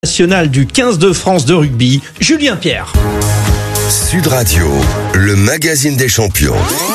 National du 15 de France de rugby, Julien Pierre. Sud Radio, le magazine des champions.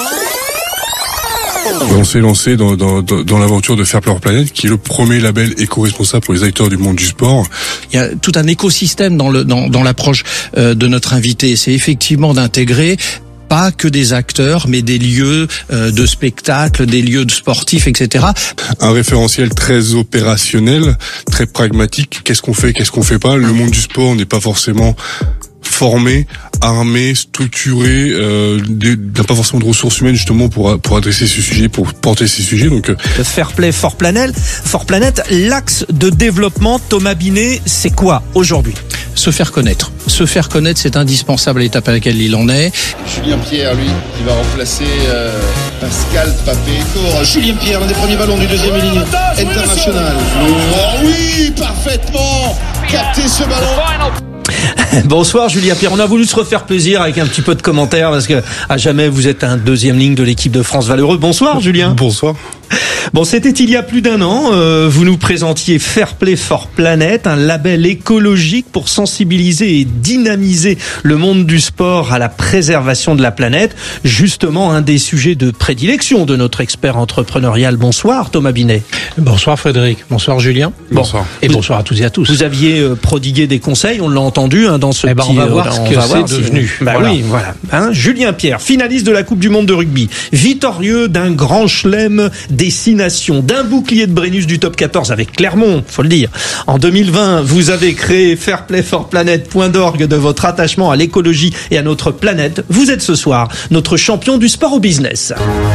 On s'est lancé dans l'aventure de Fair Play Planète, qui est le premier label éco-responsable pour les acteurs du monde du sport. Il y a tout un écosystème dans l'approche de notre invité. C'est effectivement d'intégrer pas que des acteurs, mais des lieux de spectacle, des lieux de sportifs, etc. Un référentiel très opérationnel, très pragmatique. Qu'est-ce qu'on fait, qu'est-ce qu'on fait pas? Le monde du sport n'est pas forcément formé, armé, structuré, n'a pas forcément de ressources humaines justement pour adresser ce sujet, pour porter ces sujets. Donc Fair Play for Planet, l'axe de développement, Thomas Binet, c'est quoi aujourd'hui? Se faire connaître. Se faire connaître, c'est indispensable à l'étape à laquelle il en est. Julien Pierre, lui, qui va remplacer Pascal Papé-Cor. Julien Pierre, l'un des premiers ballons du deuxième ligne international. Oh oui, parfaitement capté ce ballon. Bonsoir Julien Pierre, on a voulu se refaire plaisir avec un petit peu de commentaires parce que à jamais vous êtes un deuxième ligne de l'équipe de France valeureux. Bonsoir Julien. Bonsoir. Bon, c'était il y a plus d'un an, vous nous présentiez Fair Play for Planet, un label écologique pour sensibiliser et dynamiser le monde du sport à la préservation de la planète. Justement, un des sujets de prédilection de notre expert entrepreneurial. Bonsoir Thomas Binet. Bonsoir Frédéric, bonsoir Julien. Bonsoir. Et bonsoir à toutes et à tous. Vous aviez prodigué des conseils, on l'a entendu dans ce petit... on va voir ce que c'est devenu. Voilà. Oui, voilà. Julien Pierre, finaliste de la Coupe du Monde de rugby, victorieux d'un grand chelem destination, d'un bouclier de Brennus du top 14 avec Clermont, faut le dire. En 2020, vous avez créé Fair Play for Planet, point d'orgue de votre attachement à l'écologie et à notre planète. Vous êtes ce soir notre champion du sport au business.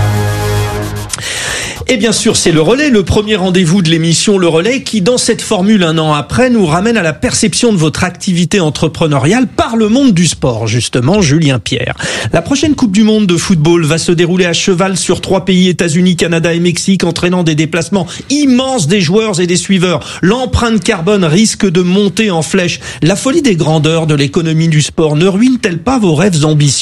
Et bien sûr, c'est le relais, le premier rendez-vous de l'émission Le Relais qui, dans cette formule un an après, nous ramène à la perception de votre activité entrepreneuriale par le monde du sport, justement, Julien Pierre. La prochaine Coupe du Monde de football va se dérouler à cheval sur 3 pays, États-Unis, Canada et Mexique, entraînant des déplacements immenses des joueurs et des suiveurs. L'empreinte carbone risque de monter en flèche. La folie des grandeurs de l'économie du sport ne ruine-t-elle pas vos rêves ambitieux ?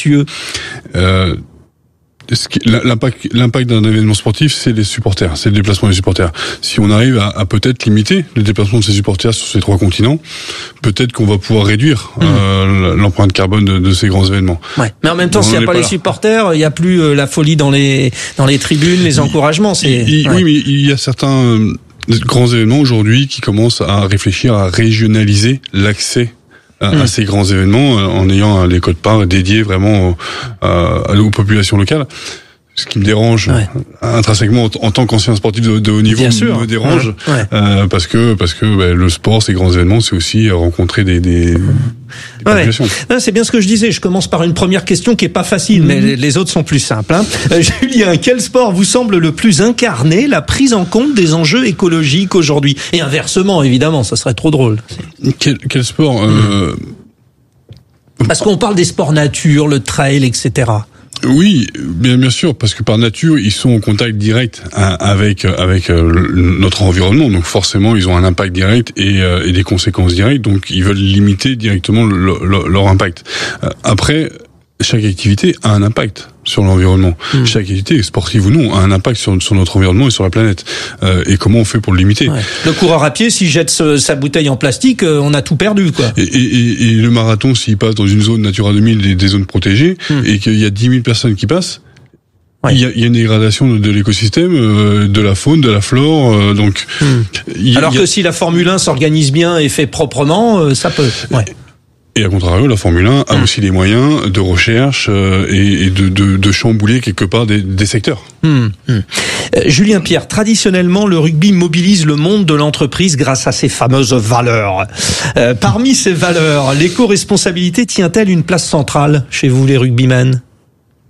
L'impact d'un événement sportif, c'est les supporters, c'est le déplacement des supporters. Si on arrive à peut-être limiter le déplacement de ces supporters sur ces 3 continents, peut-être qu'on va pouvoir réduire l'empreinte carbone de ces grands événements. Ouais. Mais en même temps, s'il n'y a pas les supporters, il n'y a plus la folie dans les tribunes, les encouragements. Oui, mais il y a certains grands événements aujourd'hui qui commencent à réfléchir à régionaliser l'accès à ces grands événements en ayant des codes-parts dédiés vraiment aux populations locales. Ce qui me dérange intrinsèquement en tant qu'ancien sportif de haut niveau me dérange parce que le sport, ces grands événements, c'est aussi rencontrer des populations. C'est bien ce que je disais. Je commence par une première question qui est pas facile, mais les autres sont plus simples. Julien, quel sport vous semble le plus incarner la prise en compte des enjeux écologiques aujourd'hui? Et inversement, évidemment, ça serait trop drôle. Quel sport Parce qu'on parle des sports nature, le trail, etc. Oui, bien sûr, parce que par nature, ils sont en contact direct avec notre environnement, donc forcément, ils ont un impact direct et des conséquences directes, donc ils veulent limiter directement leur impact. Après, chaque activité a un impact sur l'environnement. Chaque activité, sportive ou non, a un impact sur notre environnement et sur la planète. Et comment on fait pour le limiter? Le coureur à pied, s'il jette sa bouteille en plastique, on a tout perdu, quoi. Et le marathon, s'il passe dans une zone Natura 2000, des zones protégées, et qu'il y a 10 000 personnes qui passent, il y a une dégradation de l'écosystème, de la faune, de la flore, donc. Alors que si la Formule 1 s'organise bien et fait proprement, ça peut. Et à contrario, la Formule 1 a aussi les moyens de recherche et de chambouler quelque part des secteurs. Julien Pierre, traditionnellement, le rugby mobilise le monde de l'entreprise grâce à ses fameuses valeurs. Parmi ces valeurs, l'éco-responsabilité tient-elle une place centrale chez vous, les rugbymen? Joker ?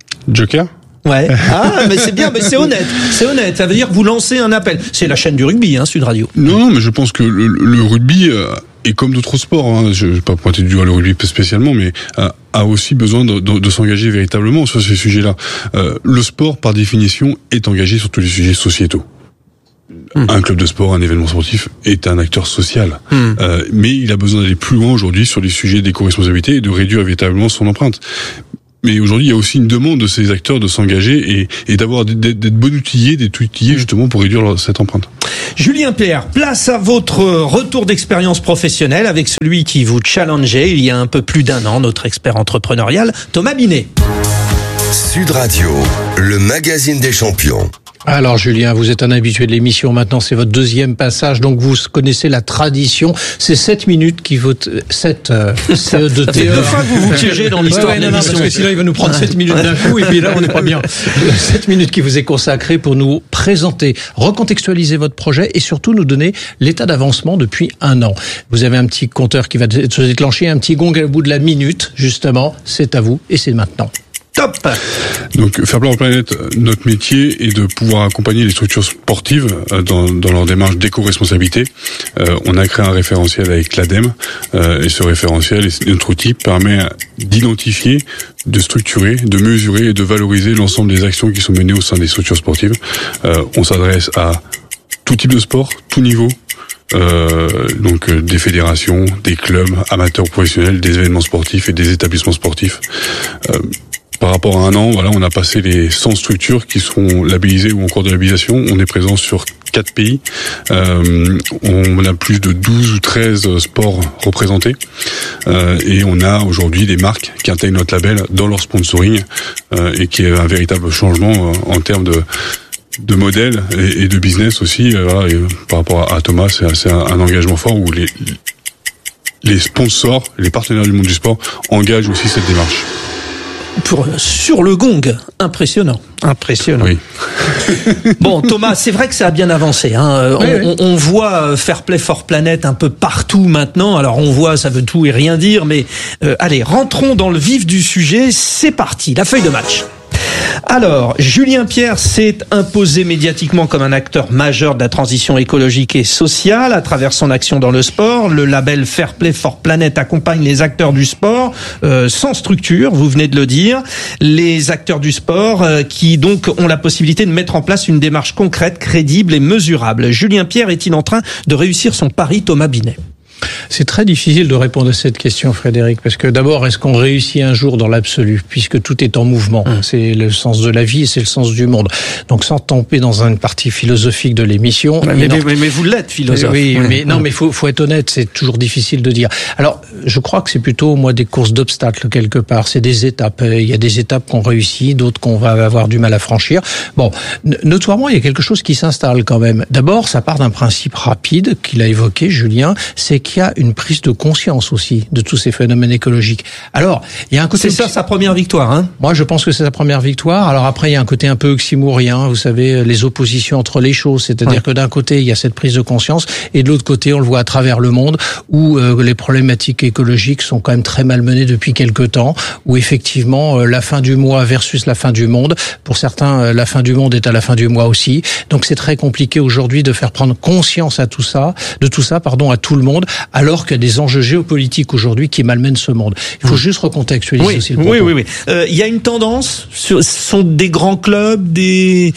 Ouais. Ah, mais c'est bien, mais c'est honnête. C'est honnête. Ça veut dire que vous lancez un appel. C'est la chaîne du rugby, Sud Radio. Non, mais je pense que le rugby, et comme d'autres sports, je vais pas pointer du doigt le rugby spécialement, mais a aussi besoin de s'engager véritablement sur ces sujets-là. Le sport, par définition, est engagé sur tous les sujets sociétaux. Un club de sport, un événement sportif est un acteur social. Mais il a besoin d'aller plus loin aujourd'hui sur les sujets d'éco-responsabilité et de réduire véritablement son empreinte. Mais aujourd'hui, il y a aussi une demande de ces acteurs de s'engager et d'avoir d'être bon outillés, d'être outillés justement pour réduire cette empreinte. Julien Pierre, place à votre retour d'expérience professionnelle avec celui qui vous challengeait il y a un peu plus d'1 an, notre expert entrepreneurial, Thomas Binet. Sud Radio, le magazine des champions. Alors Julien, vous êtes un habitué de l'émission, maintenant c'est votre 2e passage, donc vous connaissez la tradition, c'est 7 minutes qui votent 7 CE de TE. C'est 2 fois que vous vous piégez dans l'histoire de l'émission. Parce que sinon il va nous prendre 7 minutes d'un coup et puis là on n'est pas bien. 7 minutes qui vous est consacrée pour nous présenter, recontextualiser votre projet et surtout nous donner l'état d'avancement depuis 1 an. Vous avez un petit compteur qui va se déclencher, un petit gong au bout de la minute, justement, c'est à vous et c'est maintenant. Top. Donc Fair Play for Planet, notre métier est de pouvoir accompagner les structures sportives dans leur démarche d'éco-responsabilité. On a créé un référentiel avec l'ADEME et ce référentiel, notre outil permet d'identifier, de structurer, de mesurer et de valoriser l'ensemble des actions qui sont menées au sein des structures sportives. On s'adresse à tout type de sport, tout niveau. Donc des fédérations, des clubs, amateurs, professionnels, des événements sportifs et des établissements sportifs. Par rapport à 1 an, voilà, on a passé les 100 structures qui seront labellisées ou en cours de labellisation. On est présent sur 4 pays. On a plus de 12 ou 13 sports représentés. Et on a aujourd'hui des marques qui intègrent notre label dans leur sponsoring et qui est un véritable changement en termes de modèle et de business aussi. Voilà, et par rapport à Thomas, c'est un engagement fort où les sponsors, les partenaires du monde du sport engagent aussi cette démarche. Sur le gong, impressionnant. Oui. Bon, Thomas, c'est vrai que ça a bien avancé. On voit Fair Play for Planet un peu partout maintenant. Alors on voit, ça veut tout et rien dire, mais allez, rentrons dans le vif du sujet. C'est parti, la feuille de match. Alors, Julien Pierre s'est imposé médiatiquement comme un acteur majeur de la transition écologique et sociale à travers son action dans le sport. Le label Fair Play for Planet accompagne les acteurs du sport sans structure, vous venez de le dire. Les acteurs du sport qui donc ont la possibilité de mettre en place une démarche concrète, crédible et mesurable. Julien Pierre est-il en train de réussir son pari, Thomas Binet ? C'est très difficile de répondre à cette question, Frédéric, parce que d'abord, est-ce qu'on réussit un jour dans l'absolu, puisque tout est en mouvement. C'est le sens de la vie et c'est le sens du monde. Donc, sans tomber dans une partie philosophique de l'émission. Mais vous l'êtes, philosophe. Oui, mais non, mais faut être honnête, c'est toujours difficile de dire. Alors, je crois que c'est plutôt, moi, des courses d'obstacles, quelque part. C'est des étapes. Il y a des étapes qu'on réussit, d'autres qu'on va avoir du mal à franchir. Bon, notoirement, il y a quelque chose qui s'installe quand même. D'abord, ça part d'un principe rapide qu'il a évoqué, Julien, c'est qu'il y a une prise de conscience aussi de tous ces phénomènes écologiques. Alors, il y a un côté... C'est ça sa première victoire, hein ? Moi, je pense que c'est sa première victoire. Alors après, il y a un côté un peu oxymorien, vous savez, les oppositions entre les choses. C'est-à-dire que d'un côté, il y a cette prise de conscience et de l'autre côté, on le voit à travers le monde où les problématiques écologiques sont quand même très malmenées depuis quelque temps, où effectivement, la fin du mois versus la fin du monde. Pour certains, la fin du monde est à la fin du mois aussi. Donc c'est très compliqué aujourd'hui de faire prendre conscience à tout ça, à tout le monde, alors qu'il y a des enjeux géopolitiques aujourd'hui qui malmènent ce monde. Il faut juste recontextualiser aussi le propos. Oui. Il y a une tendance, ce sont des grands clubs, des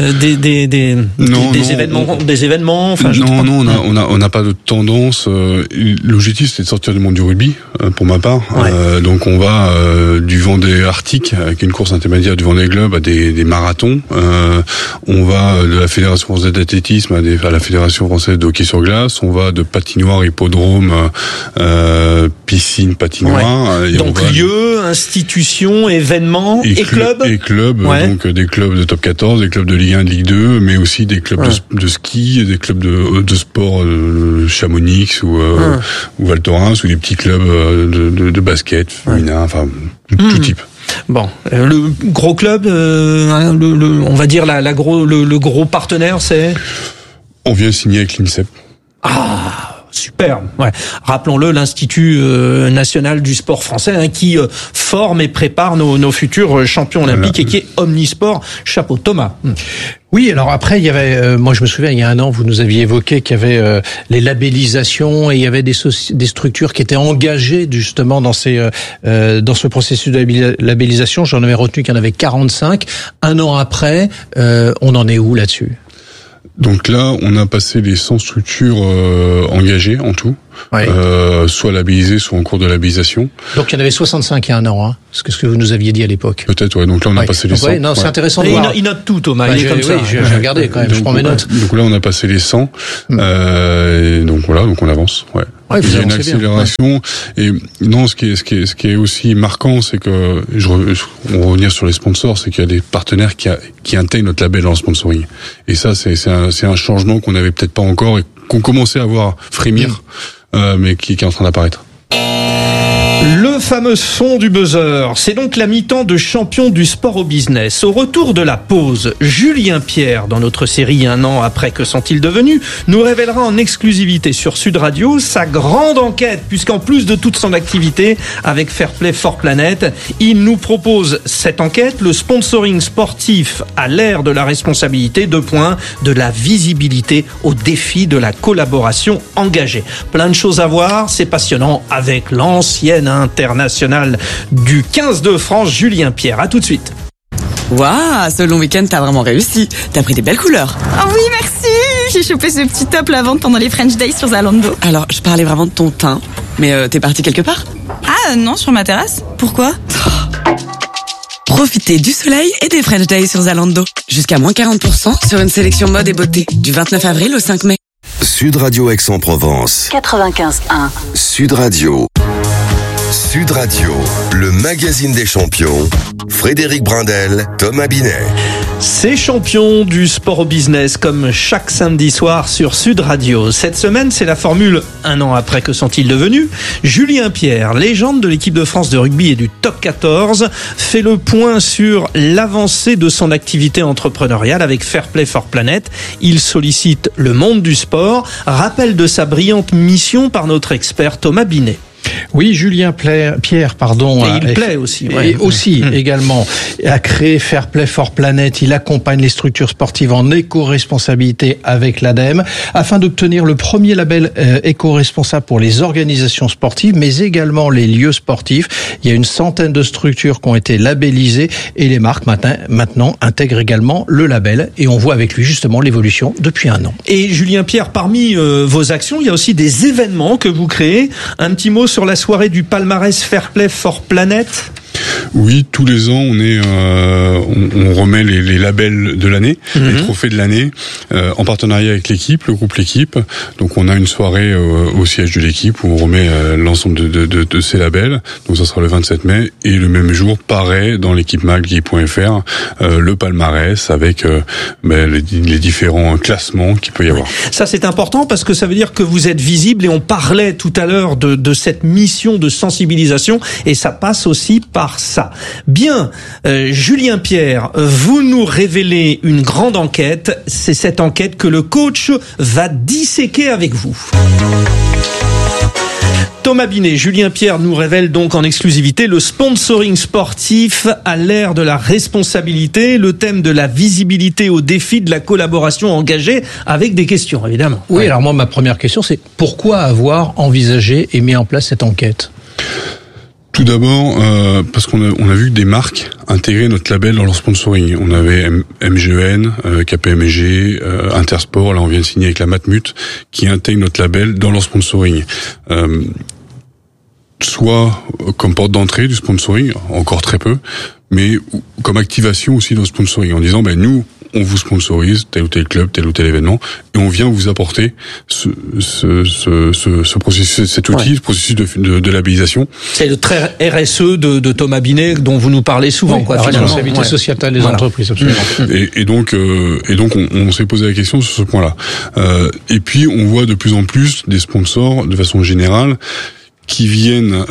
événements. Enfin, on n'a pas de tendance. L'objectif, c'est de sortir du monde du rugby, pour ma part. Ouais. Donc on va du Vendée Arctique, avec une course intermédiaire du Vendée Globe, à des marathons. On va de la Fédération française d'athlétisme à la Fédération française de hockey sur glace. On va de patinoire, hippodrome, piscine, patinoire. Ouais. Donc lieux, institutions, événements et clubs. Et clubs, donc des clubs de top 14, des clubs de Ligue 1, de Ligue 2, mais aussi des clubs de ski, des clubs de sport, Chamonix ou Val Thorens, ou des petits clubs de basket, féminin, enfin tout type. Bon, le gros club, on va dire le gros partenaire, c'est. On vient signer avec l'INSEP. Ah, super. Ouais. Rappelons-le, l'Institut national du sport français, qui forme et prépare nos futurs champions olympiques et qui est omnisport. Chapeau, Thomas. Oui, alors après, il y avait, moi je me souviens, il y a 1 an, vous nous aviez évoqué qu'il y avait les labellisations et il y avait des structures qui étaient engagées justement dans ce processus de labellisation. J'en avais retenu qu'il y en avait 45. 1 an après, on en est où là-dessus ? Donc là, on a passé les 100 structures engagées en tout, soit labellisées, soit en cours de labellisation. Donc il y en avait 65 il y a un an, hein, ce que vous nous aviez dit à l'époque. Peut-être, ouais. Donc là, on a passé les 100. Non, c'est intéressant de voir. Il note tout, Thomas. Il est comme ça. J'ai regardé quand même. Je prends mes notes. Donc là, on a passé les 100. Et donc voilà, donc on avance. Ouais. Ouais, il y a une accélération. Et non, ce qui est aussi marquant, c'est que on va revenir sur les sponsors, c'est qu'il y a des partenaires qui intègrent notre label dans le sponsoring. Et ça, c'est un changement qu'on n'avait peut-être pas encore et qu'on commençait à voir frémir, mais qui est en train d'apparaître. Le fameux son du buzzer, c'est donc la mi-temps de champion du sport au business. Au retour de la pause, Julien Pierre, dans notre série Un an après que sont-ils devenus, nous révélera en exclusivité sur Sud Radio sa grande enquête, puisqu'en plus de toute son activité avec Fair Play for Planet, il nous propose cette enquête, le sponsoring sportif à l'ère de la responsabilité, de la visibilité au défi de la collaboration engagée. Plein de choses à voir, c'est passionnant avec l'ancienne international du 15 de France, Julien Pierre. À tout de suite. Waouh, ce long week-end, t'as vraiment réussi. T'as pris des belles couleurs. Oh oui, merci. J'ai chopé ce petit top lavande pendant les French Days sur Zalando. Alors, je parlais vraiment de ton teint. Mais t'es parti quelque part? Ah non, sur ma terrasse. Pourquoi? Profitez du soleil et des French Days sur Zalando. Jusqu'à moins 40% sur une sélection mode et beauté. Du 29 avril au 5 mai. Sud Radio Aix-en-Provence. 95.1. Sud Radio. Sud Radio, le magazine des champions. Frédéric Brindel, Thomas Binet. Ces champions du sport au business, comme chaque samedi soir sur Sud Radio. Cette semaine, c'est la formule Un an après que sont-ils devenus. Julien Pierre, légende de l'équipe de France de rugby et du top 14, fait le point sur l'avancée de son activité entrepreneuriale avec Fair Play for Planet. Il sollicite le monde du sport. Rappel de sa brillante mission par notre expert Thomas Binet. Oui, Julien Pierre, Et il plaît aussi. Et aussi, également, a créé Fair Play for Planet. Il accompagne les structures sportives en éco-responsabilité avec l'ADEME, afin d'obtenir le premier label éco-responsable pour les organisations sportives, mais également les lieux sportifs. Il y a une centaine de structures qui ont été labellisées et les marques maintenant intègrent également le label. Et on voit avec lui justement l'évolution depuis un an. Et Julien Pierre, parmi vos actions, il y a aussi des événements que vous créez. Un petit mot sur la soirée du palmarès Fair Play for Planet. Oui, tous les ans, on remet les labels de l'année, les trophées de l'année, en partenariat avec l'équipe, le groupe L'équipe. Donc, on a une soirée au siège de l'équipe où on remet l'ensemble de ces labels. Donc, ça sera le 27 mai. Et le même jour, paraît dans l'équipe mag.fr le palmarès avec les différents classements qu'il peut y avoir. Ça, c'est important parce que ça veut dire que vous êtes visible et on parlait tout à l'heure de cette mission de sensibilisation et ça passe aussi par ça. Bien, Julien Pierre, vous nous révélez une grande enquête. C'est cette enquête que le coach va disséquer avec vous. Thomas Binet, Julien Pierre nous révèle donc en exclusivité le sponsoring sportif à l'ère de la responsabilité, le thème de la visibilité au défi de la collaboration engagée avec des questions, évidemment. Oui, alors moi, ma première question, c'est pourquoi avoir envisagé et mis en place cette enquête ? Tout d'abord, parce qu'on a vu des marques intégrer notre label dans leur sponsoring. On avait MGN, KPMG, Intersport, là on vient de signer avec la Matmut, qui intègrent notre label dans leur sponsoring. Soit comme porte d'entrée du sponsoring, encore très peu, mais comme activation aussi dans le sponsoring, en disant nous, on vous sponsorise tel ou tel club, tel ou tel événement, et on vient vous apporter ce processus, cet outil, ce processus de labellisation. C'est le trait RSE de Thomas Binet dont vous nous parlez souvent, la responsabilité sociétale des entreprises, absolument. Et donc on s'est posé la question sur ce point-là. Et puis on voit de plus en plus des sponsors, de façon générale, qui viennent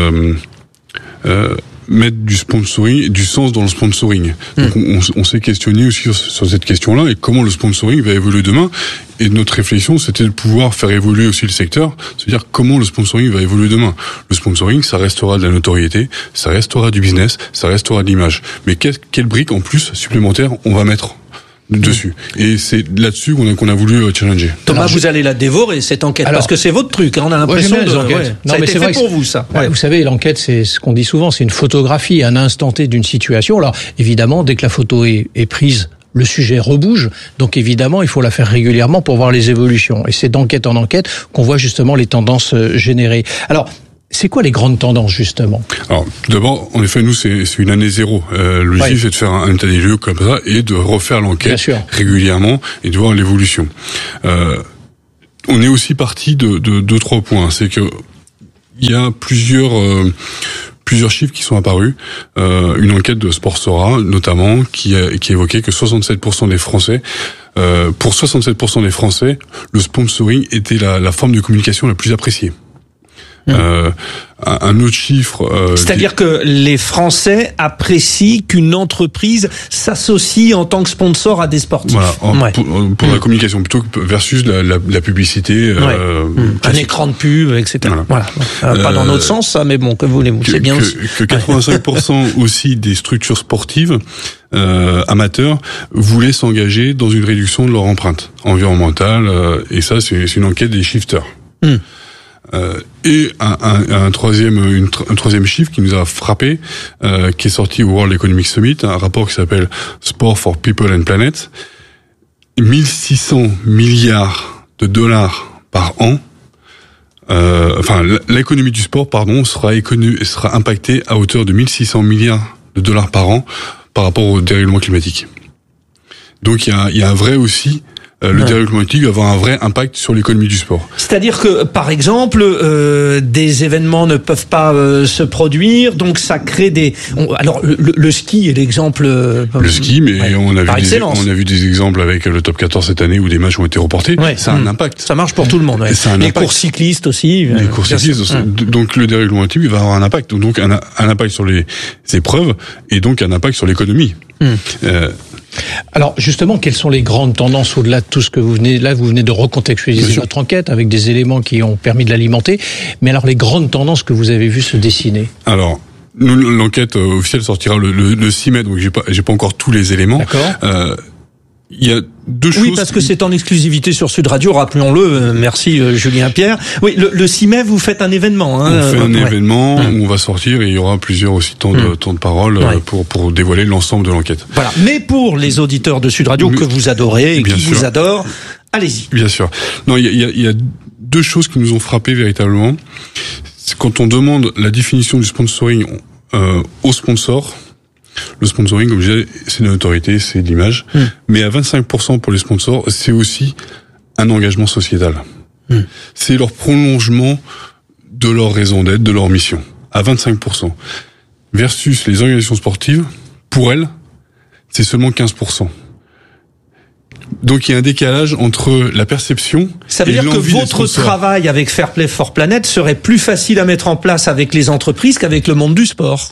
mettre du sponsoring, du sens dans le sponsoring. Donc on s'est questionné aussi sur cette question-là et comment le sponsoring va évoluer demain. Et notre réflexion, c'était de pouvoir faire évoluer aussi le secteur, c'est-à-dire comment le sponsoring va évoluer demain. Le sponsoring, ça restera de la notoriété, ça restera du business, ça restera de l'image. Mais quelle brique en plus supplémentaire on va mettre dessus. Et c'est là-dessus qu'on a voulu challenger. Thomas, vous allez la dévorer, cette enquête, parce que c'est votre truc, on a l'impression de... ça a été fait pour vous, ça. Vous savez, l'enquête, c'est ce qu'on dit souvent, c'est une photographie, un instant T d'une situation. Alors, évidemment, dès que la photo est prise le sujet rebouge. Donc évidemment, il faut la faire régulièrement pour voir les évolutions. Et c'est d'enquête en enquête qu'on voit justement les tendances générées. Alors, c'est quoi les grandes tendances, justement? Alors, tout d'abord, en effet, nous, c'est une année zéro. L'objectif, c'est de faire un état des lieux comme ça et de refaire l'enquête régulièrement et de voir l'évolution. On est aussi parti de 2-3 points. C'est que il y a plusieurs chiffres qui sont apparus. Une enquête de Sportsora, notamment, qui évoquait que 67% des Français, pour 67% des Français, le sponsoring était la forme de communication la plus appréciée. Un autre chiffre... C'est-à-dire que les Français apprécient qu'une entreprise s'associe en tant que sponsor à des sportifs. Voilà, pour la communication, plutôt que versus la publicité. Un écran de pub, etc. Voilà. Pas dans notre sens, ça, mais bon, que voulez-vous, c'est bien aussi. Que 85% aussi des structures sportives amateurs voulaient s'engager dans une réduction de leur empreinte environnementale, et ça, c'est une enquête des shifters. Et un troisième chiffre qui nous a frappé, qui est sorti au World Economic Summit, un rapport qui s'appelle Sport for People and Planet. 1600 milliards de dollars par an. L'économie du sport, sera impactée à hauteur de 1600 milliards de dollars par an par rapport au dérèglement climatique. Donc il y a un vrai aussi. Le dérèglement climatique va avoir un vrai impact sur l'économie du sport. C'est-à-dire que, par exemple, des événements ne peuvent pas se produire, donc ça crée des... Alors, le ski est l'exemple... Le ski, mais on a vu des exemples avec le top 14 cette année où des matchs ont été reportés. Ça a un impact. Ça marche pour tout le monde. Les courses cyclistes aussi. Les courses cyclistes aussi. Donc, le dérèglement climatique va avoir un impact. Donc, un impact sur les épreuves et donc un impact sur l'économie. Alors justement, quelles sont les grandes tendances au-delà de tout ce que vous venez de recontextualiser votre enquête avec des éléments qui ont permis de l'alimenter. Mais alors les grandes tendances que vous avez vues se dessiner. Alors nous, l'enquête officielle sortira le 6 mai, donc j'ai pas encore tous les éléments. D'accord. Il y a deux choses. Oui, parce que c'est en exclusivité sur Sud Radio, rappelons-le. Merci Julien Pierre. Oui, le 6 mai, vous faites un événement. On fait un événement où on va sortir et il y aura plusieurs aussi temps de parole pour dévoiler l'ensemble de l'enquête. Voilà. Mais pour les auditeurs de Sud Radio que vous adorez et qui vous adorent, allez-y. Bien sûr. Non, il y a deux choses qui nous ont frappé véritablement. C'est quand on demande la définition du sponsoring aux sponsors. Le sponsoring, comme je disais, c'est de l'autorité, c'est de l'image. Mais à 25% pour les sponsors, c'est aussi un engagement sociétal. C'est leur prolongement de leur raison d'être, de leur mission. À 25%. Versus les organisations sportives, pour elles, c'est seulement 15%. Donc il y a un décalage entre la perception. Ça veut dire que votre travail avec Fair Play for Planet serait plus facile à mettre en place avec les entreprises qu'avec le monde du sport.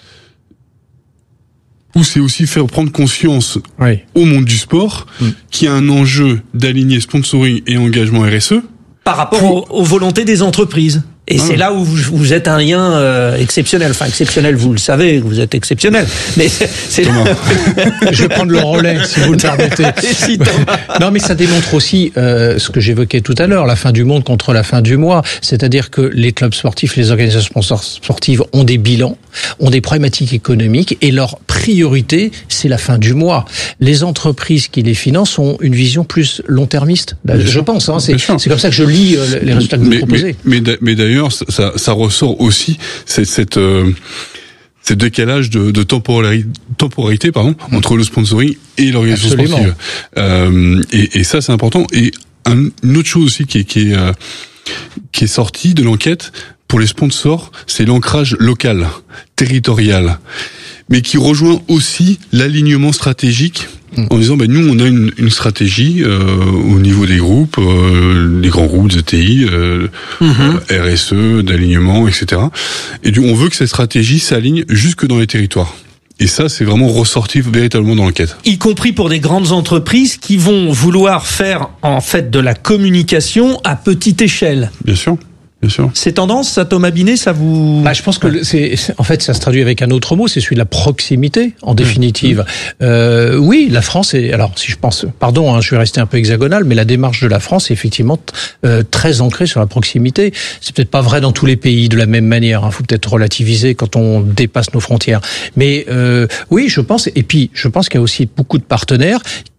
Ou c'est aussi faire prendre conscience au monde du sport qu'il y a un enjeu d'aligner sponsoring et engagement RSE par rapport aux volontés des entreprises. Et c'est là où vous êtes un lien exceptionnel. Enfin, exceptionnel, vous le savez, vous êtes exceptionnel. Mais c'est je vais prendre le relais, si vous le permettez. Non, mais ça démontre aussi ce que j'évoquais tout à l'heure, la fin du monde contre la fin du mois. C'est-à-dire que les clubs sportifs, les organisations sportives ont des bilans, ont des problématiques économiques, et leur priorité, c'est la fin du mois. Les entreprises qui les financent ont une vision plus long-termiste. Je pense, c'est comme ça que je lis les résultats que vous proposez. Mais d'ailleurs, ça ressort aussi cette décalage de temporalité entre le sponsoring et l'organisation sportive. Et ça, c'est important. Et une autre chose aussi qui est sortie de l'enquête pour les sponsors, c'est l'ancrage local, territorial, mais qui rejoint aussi l'alignement stratégique. En disant, nous, on a une stratégie au niveau des groupes, des grands groupes, ETI, RSE, d'alignement, etc. Et on veut que cette stratégie s'aligne jusque dans les territoires. Et ça, c'est vraiment ressorti véritablement dans l'enquête. Y compris pour des grandes entreprises qui vont vouloir faire, en fait, de la communication à petite échelle. Bien sûr. Bien sûr. Ces tendances, ça, Thomas Binet, ça vous... Je pense que en fait, ça se traduit avec un autre mot, c'est celui de la proximité, en définitive. Oui, la France est, alors, si je pense, pardon, je vais rester un peu hexagonal, mais la démarche de la France est effectivement très ancrée sur la proximité. C'est peut-être pas vrai dans tous les pays de la même manière, faut peut-être relativiser quand on dépasse nos frontières. Mais, oui, je pense, et puis, je pense qu'il y a aussi beaucoup de partenaires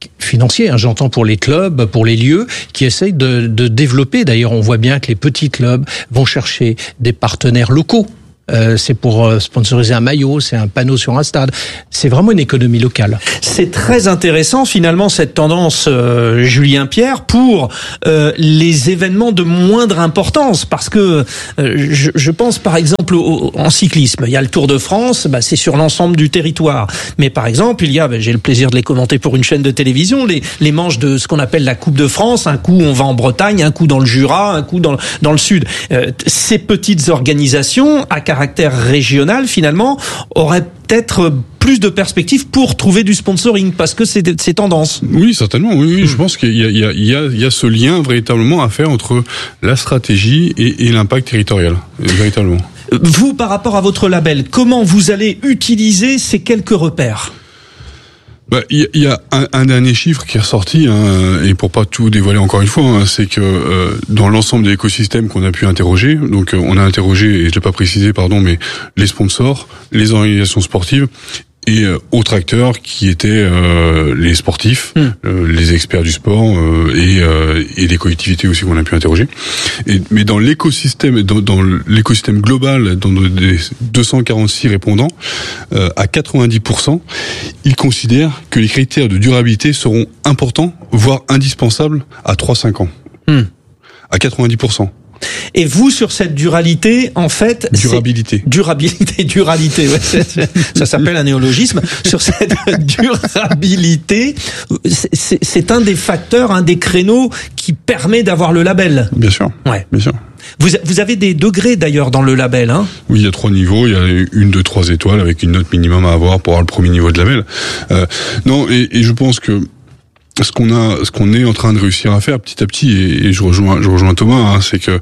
financiers, hein, j'entends pour les clubs, pour les lieux, qui essayent de développer. D'ailleurs, on voit bien que les petits clubs vont chercher des partenaires locaux. C'est pour sponsoriser un maillot, c'est un panneau sur un stade. C'est vraiment une économie locale. C'est très intéressant finalement cette tendance, Julien Pierre, pour les événements de moindre importance, parce que je pense par exemple en cyclisme. Il y a le Tour de France, c'est sur l'ensemble du territoire. Mais par exemple, il y a, j'ai le plaisir de les commenter pour une chaîne de télévision, les manches de ce qu'on appelle la Coupe de France. Un coup on va en Bretagne, un coup dans le Jura, un coup dans le Sud. Ces petites organisations à caractère régional, finalement, aurait peut-être plus de perspectives pour trouver du sponsoring, parce que c'est tendance. Oui, certainement. Oui, je pense qu'il y a ce lien véritablement à faire entre la stratégie et l'impact territorial, véritablement. Vous, par rapport à votre label, comment vous allez utiliser ces quelques repères ? Il y a un dernier chiffre qui est ressorti, et pour pas tout dévoiler encore une fois, c'est que dans l'ensemble de l'écosystème qu'on a pu interroger, donc on a interrogé, et je l'ai pas précisé, mais les sponsors, les organisations sportives et autres acteurs qui étaient les sportifs, les experts du sport et les collectivités aussi qu'on a pu interroger. Mais dans l'écosystème, dans l'écosystème global, dans les 246 répondants, à 90%, ils considèrent que les critères de durabilité seront importants, voire indispensables à 3-5 ans. À 90%. Et vous, sur cette durabilité, en fait... Durabilité, ouais, ça s'appelle un néologisme. Sur cette durabilité, c'est un des facteurs, un des créneaux qui permet d'avoir le label. Bien sûr. Ouais. Bien sûr. Vous avez des degrés d'ailleurs dans le label, hein ? Oui, il y a 3 niveaux. Il y a 1, 2, 3 étoiles avec une note minimum à avoir pour avoir le premier niveau de label. Non, et je pense que ce qu'on est en train de réussir à faire petit à petit, et je rejoins Thomas, c'est que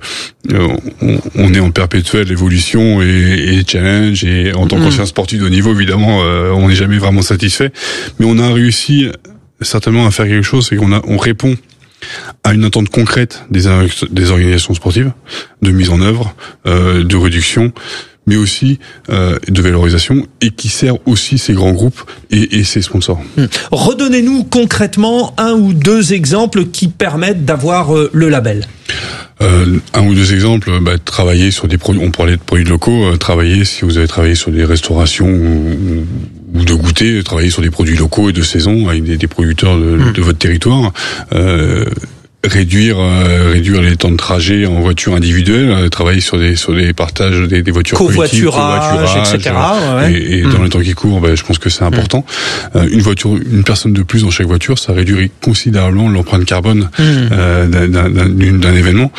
on est en perpétuelle évolution et challenge, et en tant qu'ancien sportif de haut niveau, évidemment, on n'est jamais vraiment satisfait, mais on a réussi certainement à faire quelque chose, c'est qu'on répond à une attente concrète des organisations sportives, de mise en œuvre, de réduction, mais aussi de valorisation, et qui sert aussi ces grands groupes et ces sponsors. Redonnez-nous concrètement 1 ou 2 exemples qui permettent d'avoir le label. 1 ou 2 exemples, travailler sur des produits, on parlait de produits locaux, si vous avez travaillé sur des restaurations ou de goûter, travailler sur des produits locaux et de saison avec des producteurs de votre territoire. Réduire les temps de trajet en voiture individuelle, travailler sur des partages des voitures collectives, covoiturage, etc. Et dans les temps qui courent, je pense que c'est important. Une personne de plus dans chaque voiture, ça réduirait considérablement l'empreinte carbone d'un événement.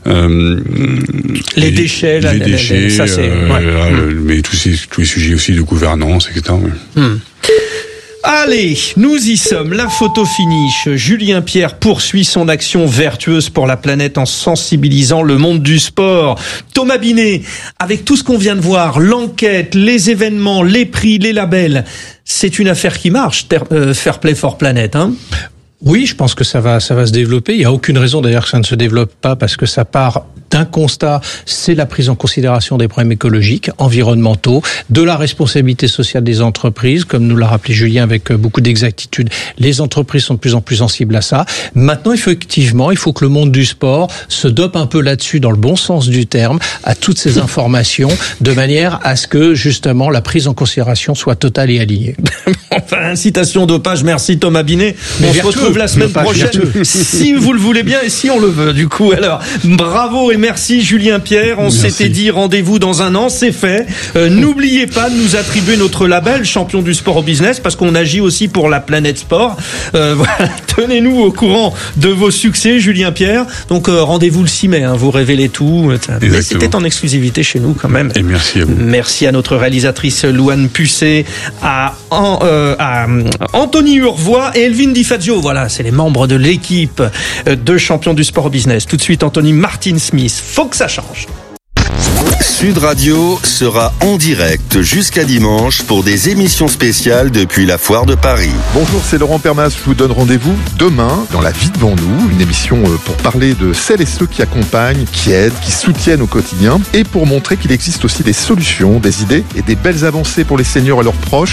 Les déchets, ça c'est. Mais tous les sujets aussi de gouvernance, etc. Allez, nous y sommes, la photo finish. Julien Pierre poursuit son action vertueuse pour la planète en sensibilisant le monde du sport. Thomas Binet, avec tout ce qu'on vient de voir, l'enquête, les événements, les prix, les labels, c'est une affaire qui marche, Fair Play for Planet, hein ? Oui, je pense que ça va se développer. Il n'y a aucune raison d'ailleurs que ça ne se développe pas, parce que ça part d'un constat, c'est la prise en considération des problèmes écologiques, environnementaux, de la responsabilité sociale des entreprises, comme nous l'a rappelé Julien avec beaucoup d'exactitude. Les entreprises sont de plus en plus sensibles à ça. Maintenant, effectivement, il faut que le monde du sport se dope un peu là-dessus, dans le bon sens du terme, à toutes ces informations, de manière à ce que, justement, la prise en considération soit totale et alignée. Enfin, incitation dopage, merci Thomas Binet. On se retrouve la semaine prochaine, si vous le voulez bien et si on le veut, du coup. Alors, bravo et merci Julien Pierre. On s'était dit rendez-vous dans 1 an, c'est fait. N'oubliez pas de nous attribuer notre label champion du sport au business, parce qu'on agit aussi pour la planète sport. Voilà, tenez-nous au courant de vos succès, Julien Pierre. Donc rendez-vous le 6 mai, vous révélez tout. Mais c'était en exclusivité chez nous quand même. Et merci à vous. Merci à notre réalisatrice Louane Pucet, à Anthony Urvois et Elvin Di Fazio. Voilà, c'est les membres de l'équipe de champions du sport au business. Tout de suite, Anthony Martin-Smith. Faut que ça change. Sud Radio sera en direct jusqu'à dimanche pour des émissions spéciales depuis la Foire de Paris. Bonjour, c'est Laurent Permas. Je vous donne rendez-vous demain dans La Vie devant nous, une émission pour parler de celles et ceux qui accompagnent, qui aident, qui soutiennent au quotidien, et pour montrer qu'il existe aussi des solutions, des idées et des belles avancées pour les seniors et leurs proches.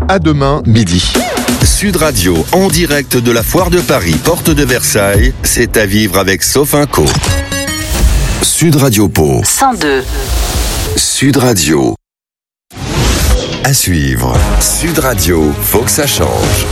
À demain, midi. Sud Radio, en direct de la Foire de Paris, porte de Versailles, c'est à vivre avec Sofinco. Sud Radio Pau. 102. Sud Radio. À suivre. Sud Radio, faut que ça change.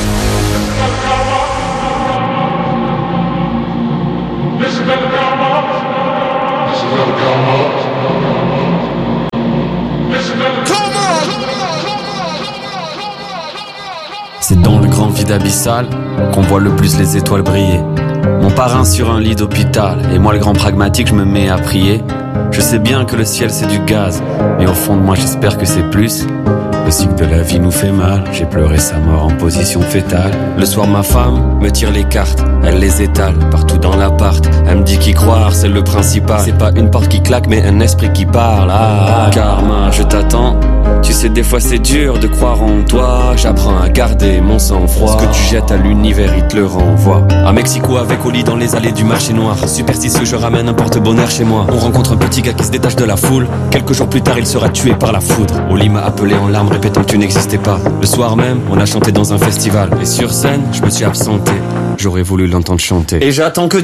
C'est dans le grand vide abyssal qu'on voit le plus les étoiles briller. Mon parrain sur un lit d'hôpital, et moi le grand pragmatique, je me mets à prier. Je sais bien que le ciel c'est du gaz, mais au fond de moi j'espère que c'est plus. Le cycle de la vie nous fait mal, j'ai pleuré sa mort en position fétale. Le soir ma femme me tire les cartes, elle les étale partout dans l'appart. Elle me dit qu'y croire c'est le principal, c'est pas une porte qui claque mais un esprit qui parle. Karma, je t'attends. Tu sais des fois c'est dur de croire en toi. J'apprends à garder mon sang-froid. Ce que tu jettes à l'univers il te le renvoie. À Mexico avec Oli dans les allées du marché noir. Superstitieux je ramène un porte-bonheur chez moi. On rencontre un petit gars qui se détache de la foule. Quelques jours plus tard il sera tué par la foudre. Oli m'a appelé en larmes répétant que tu n'existais pas. Le soir même on a chanté dans un festival. Et sur scène je me suis absenté. J'aurais voulu l'entendre chanter. Et j'attends que